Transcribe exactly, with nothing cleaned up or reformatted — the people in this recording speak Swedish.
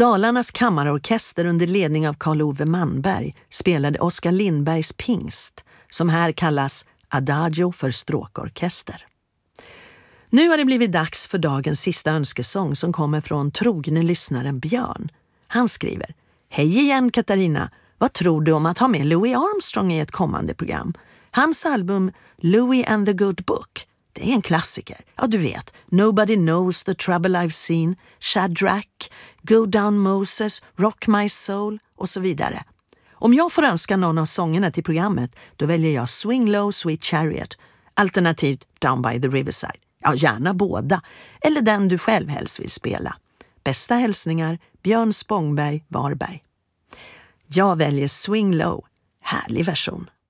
Dalarnas kammarorkester under ledning av Carl Ove Manberg spelade Oskar Lindbergs Pingst, som här kallas Adagio för stråkorkester. Nu har det blivit dags för dagens sista önskesång som kommer från trogne lyssnaren Björn. Han skriver: Hej igen Katarina, vad tror du om att ha med Louis Armstrong i ett kommande program? Hans album Louis and the Good Book, det är en klassiker. Ja, du vet, Nobody Knows the Trouble I've Seen, Shadrach, Go Down Moses, Rock My Soul och så vidare. Om jag får önska någon av sångerna till programmet, då väljer jag Swing Low Sweet Chariot, alternativt Down by the Riverside. Ja, gärna båda, eller den du själv helst vill spela. Bästa hälsningar, Björn Spångberg, Varberg. Jag väljer Swing Low, härlig version.